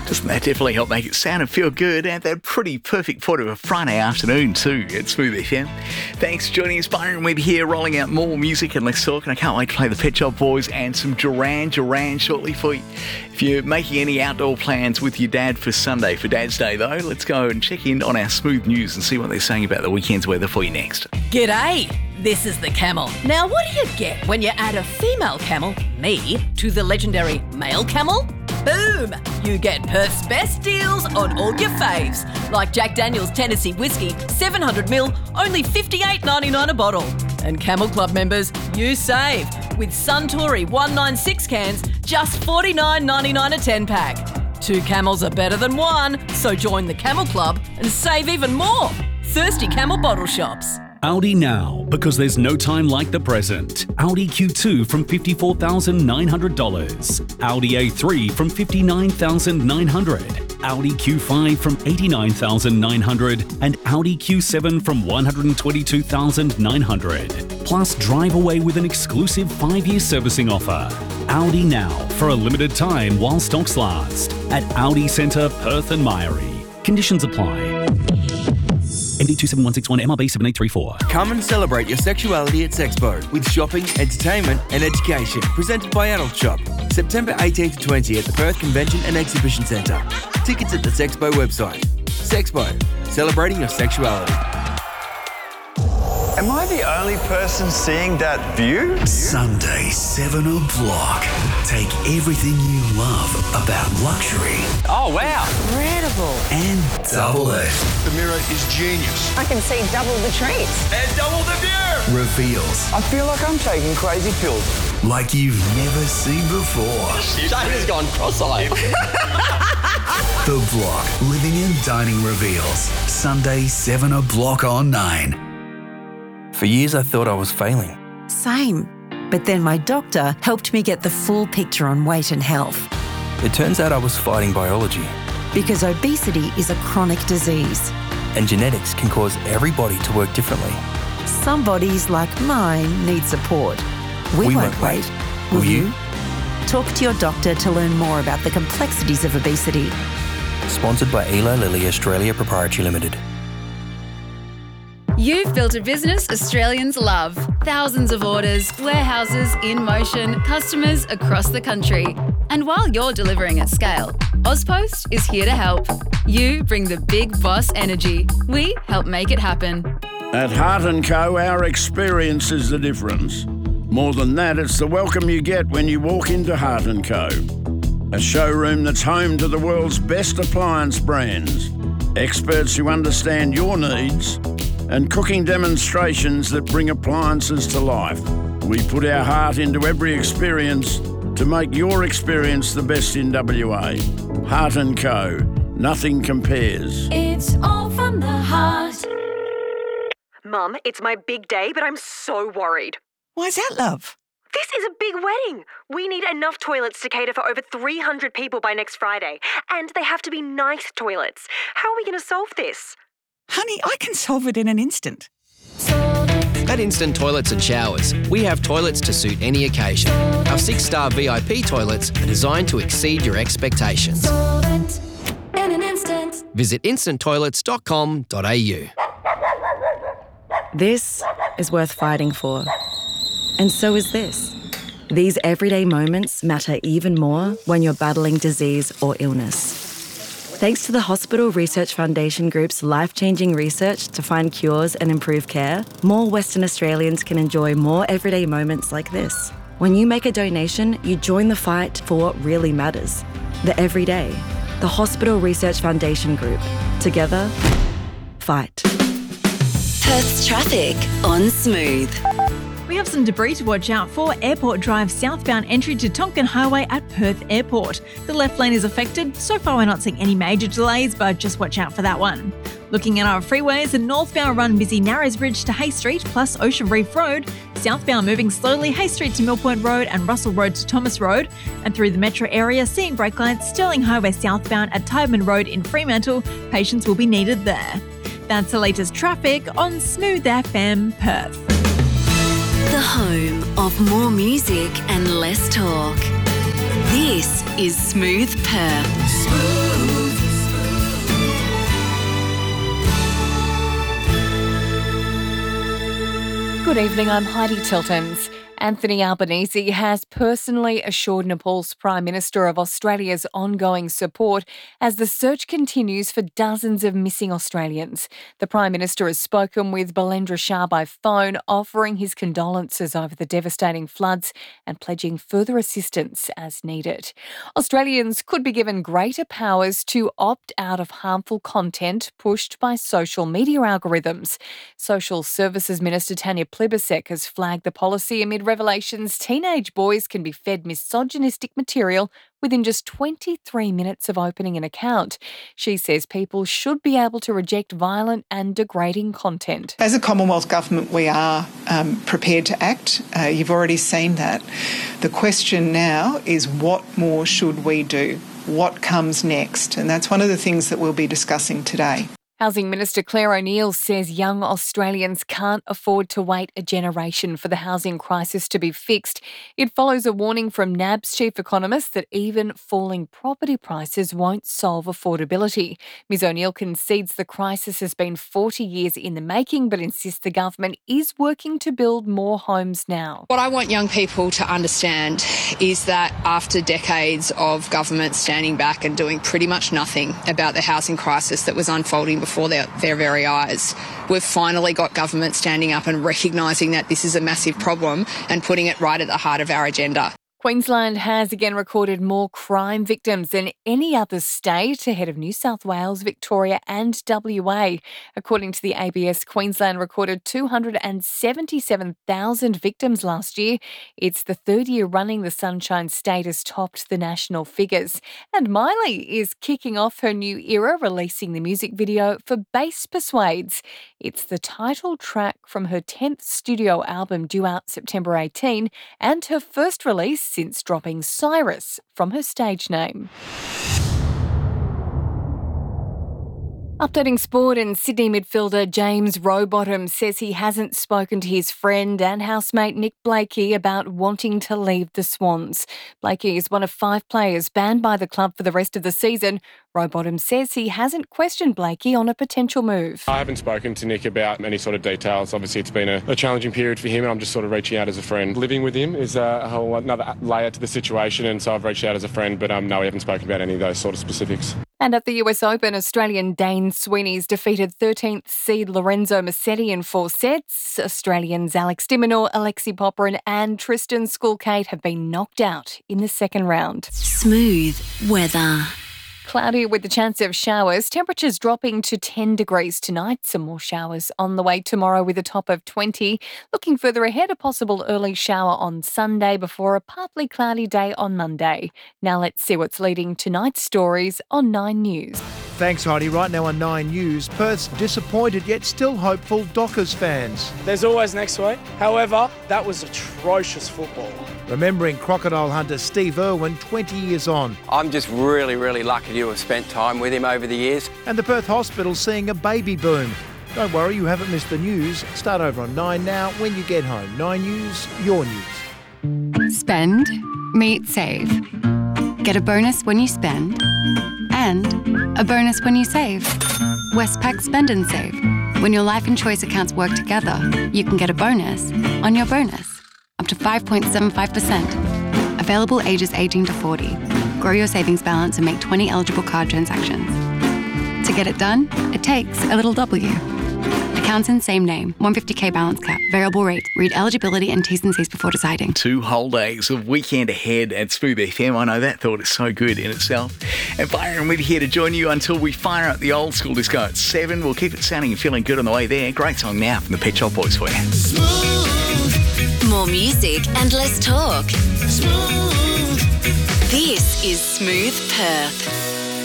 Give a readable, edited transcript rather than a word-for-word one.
Doesn't that definitely help make it sound and feel good? And that pretty perfect part of a Friday afternoon too at Smooth FM. Thanks for joining us, Byron. We'll be here rolling out more music and let's talk. And I can't wait to play the Pet Shop Boys and some Duran Duran shortly for you. If you're making any outdoor plans with your dad for Sunday, for Dad's Day though, let's go and check in on our Smooth News and see what they're saying about the weekend's weather for you next. G'day, this is the Camel. Now what do you get when you add a female camel, me, to the legendary male camel? Boom! You get Perth's best deals on all your faves. Like Jack Daniel's Tennessee Whiskey, 700ml, only $58.99 a bottle. And Camel Club members, you save. With Suntory 196 cans, just $49.99 a 10-pack. 2 camels are better than 1, so join the Camel Club and save even more. Thirsty Camel bottle shops. Audi now, because there's no time like the present. Audi Q2 from $54,900. Audi A3 from $59,900. Audi Q5 from $89,900. And Audi Q7 from $122,900. Plus, drive away with an exclusive 5-year servicing offer. Audi now, for a limited time while stocks last. At Audi Centre, Perth and Myrie. Conditions apply. MD 27161 MRB 7834. Come and celebrate your sexuality at Sexpo with shopping, entertainment and education. Presented by Adult Shop. September 18th to 20 at the Perth Convention and Exhibition Centre. Tickets at the Sexpo website. Sexpo. Celebrating your sexuality. Am I the only person seeing that view? Sunday, 7 o'clock. Take everything you love about luxury. Oh, wow. Incredible. And double it. The mirror is genius. I can see double the trees. And double the view. Reveals I feel like I'm taking crazy pills. like you've never seen before. Shane's gone cross-eyed. The Block, Living and Dining reveals. Sunday, 7 o'clock on 9. For years I thought I was failing. Same. But then my doctor helped me get the full picture on weight and health. It turns out I was fighting biology. Because obesity is a chronic disease. And genetics can cause every body to work differently. Some bodies, like mine, need support. We won't wait. Will you? Talk to your doctor to learn more about the complexities of obesity. Sponsored by Eli Lilly Australia Proprietary Limited. You've built a business Australians love. Thousands of orders, warehouses in motion, customers across the country. And while you're delivering at scale, Ozpost is here to help. You bring the big boss energy. We help make it happen. At Heart & Co, our experience is the difference. More than that, it's the welcome you get when you walk into Heart & Co. A showroom that's home to the world's best appliance brands. Experts who understand your needs and cooking demonstrations that bring appliances to life. We put our heart into every experience to make your experience the best in WA. Heart & Co. Nothing compares. It's all from the heart. Mum, it's my big day, but I'm so worried. Why's that, love? This is a big wedding. We need enough toilets to cater for over 300 people by next Friday. And they have to be nice toilets. How are we going to solve this? Honey, I can solve it in an instant. At Instant Toilets and Showers, we have toilets to suit any occasion. Our 6-star VIP toilets are designed to exceed your expectations. In an instant. Visit instanttoilets.com.au. This is worth fighting for. And so is this. These everyday moments matter even more when you're battling disease or illness. Thanks to the Hospital Research Foundation Group's life-changing research to find cures and improve care, more Western Australians can enjoy more everyday moments like this. When you make a donation, you join the fight for what really matters. The everyday. The Hospital Research Foundation Group. Together, fight. Perth's traffic on Smooth. We have some debris to watch out for. Airport Drive southbound entry to Tonkin Highway at Perth Airport. The left lane is affected. So far we're not seeing any major delays, but just watch out for that one. Looking at our freeways, the northbound run busy Narrows Bridge to Hay Street plus Ocean Reef Road. Southbound moving slowly Hay Street to Mill Point Road and Russell Road to Thomas Road. And through the metro area, seeing brake lights Stirling Highway southbound at Tyburn Road in Fremantle. Patience will be needed there. That's the latest traffic on Smooth FM Perth. The home of more music and less talk. This is Smooth Perth. Smooth. Good evening, I'm Heidi Tiltons. Anthony Albanese has personally assured Nepal's Prime Minister of Australia's ongoing support as the search continues for dozens of missing Australians. The Prime Minister has spoken with Balendra Shah by phone, offering his condolences over the devastating floods and pledging further assistance as needed. Australians could be given greater powers to opt out of harmful content pushed by social media algorithms. Social Services Minister Tanya Plibersek has flagged the policy amid revelations teenage boys can be fed misogynistic material within just 23 minutes of opening an account. She says people should be able to reject violent and degrading content. As a Commonwealth Government, we are prepared to act. You've already seen that. The question now is what more should we do? What comes next? And that's one of the things that we'll be discussing today. Housing Minister Claire O'Neil says young Australians can't afford to wait a generation for the housing crisis to be fixed. It follows a warning from NAB's chief economist that even falling property prices won't solve affordability. Ms O'Neil concedes the crisis has been 40 years in the making, but insists the government is working to build more homes now. What I want young people to understand is that after decades of government standing back and doing pretty much nothing about the housing crisis that was unfolding before their very eyes, we've finally got government standing up and recognising that this is a massive problem and putting it right at the heart of our agenda. Queensland has again recorded more crime victims than any other state, ahead of New South Wales, Victoria and WA. According to the ABS, Queensland recorded 277,000 victims last year. It's the third year running the Sunshine State has topped the national figures. And Miley is kicking off her new era, releasing the music video for Bass Persuades. It's the title track from her 10th studio album due out September 18 and her first release since dropping Cyrus from her stage name. Updating sport, and Sydney midfielder James Rowbottom says he hasn't spoken to his friend and housemate Nick Blakey about wanting to leave the Swans. Blakey is one of 5 players banned by the club for the rest of the season. Rowbottom says he hasn't questioned Blakey on a potential move. I haven't spoken to Nick about any sort of details. Obviously, it's been a challenging period for him, and I'm just sort of reaching out as a friend. Living with him is a whole another layer to the situation, and so I've reached out as a friend, but no, we haven't spoken about any of those sort of specifics. And at the US Open, Australian Dane Sweeney's defeated 13th seed Lorenzo Musetti in 4 sets. Australians Alex de Minaur, Alexei Popyrin and Tristan Skulkate have been knocked out in the second round. Smooth weather. Cloudy with the chance of showers. Temperatures dropping to 10 degrees tonight. Some more showers on the way tomorrow with a top of 20. Looking further ahead, a possible early shower on Sunday before a partly cloudy day on Monday. Now let's see what's leading tonight's stories on 9 News. Thanks, Heidi. Right now on 9 News, Perth's disappointed yet still hopeful Dockers fans. There's always next week. However, that was atrocious football. Remembering crocodile hunter Steve Irwin 20 years on. I'm just really, really lucky to have spent time with him over the years. And the Perth Hospital seeing a baby boom. Don't worry, you haven't missed the news. Start over on 9 now when you get home. 9 News, your news. Spend, meet, save. Get a bonus when you spend and a bonus when you save. Westpac Spend and Save. When your life and choice accounts work together, you can get a bonus on your bonus. Up to 5.75%. Available ages 18 to 40. Grow your savings balance and make 20 eligible card transactions. To get it done, it takes a little W. Accounts in same name. 150k balance cap. Variable rate. Read eligibility and T's and C's before deciding. 2 whole days of weekend ahead at Smooth FM. I know that thought is so good in itself. And Byron, we're here to join you until we fire up the old school disco at 7. We'll keep it sounding and feeling good on the way there. Great song now from the Pet Shop Boys for you. More music and less talk. Smooth. This is Smooth Perth.